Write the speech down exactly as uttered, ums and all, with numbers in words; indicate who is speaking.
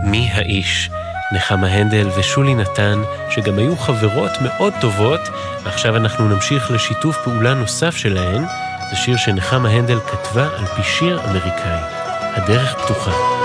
Speaker 1: מי האיש? נחמה הנדל ושולי נתן, שגם היו חברות מאוד טובות, ועכשיו אנחנו נמשיך לשיתוף פעולה נוסף שלהן. זה שיר שנחמה הנדל כתבה על פי שיר אמריקאי. הדרך פתוחה.